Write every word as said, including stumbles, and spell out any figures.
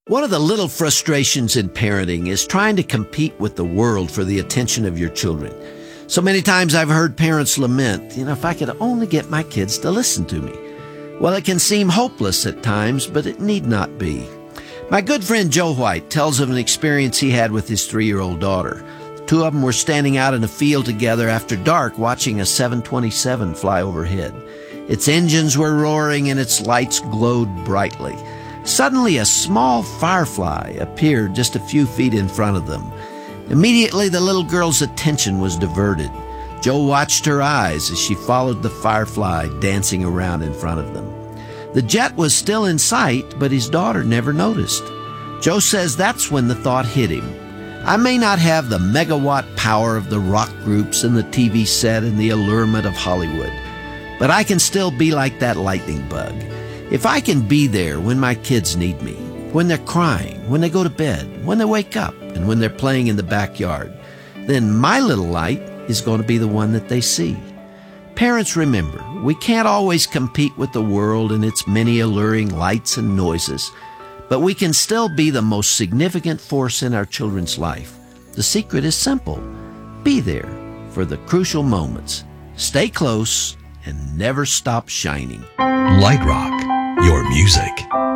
One of the little frustrations in parenting is trying to compete with the world for the attention of your children. So many times I've heard parents lament, you know, if I could only get my kids to listen to me. Well, it can seem hopeless at times, but it need not be. My good friend Joe White tells of an experience he had with his three-year-old daughter. The two of them were standing out in a field together after dark watching a seven twenty-seven fly overhead. Its engines were roaring and its lights glowed brightly. Suddenly, a small firefly appeared just a few feet in front of them. Immediately, the little girl's attention was diverted. Joe watched her eyes as she followed the firefly dancing around in front of them. The jet was still in sight, but his daughter never noticed. Joe says that's when the thought hit him. I may not have the megawatt power of the rock groups and the T V set and the allurement of Hollywood, but I can still be like that lightning bug. If I can be there when my kids need me, when they're crying, when they go to bed, when they wake up, and when they're playing in the backyard, then my little light is going to be the one that they see. Parents, remember, we can't always compete with the world and its many alluring lights and noises, but we can still be the most significant force in our children's life. The secret is simple. Be there for the crucial moments. Stay close and never stop shining. Light Rock, your music.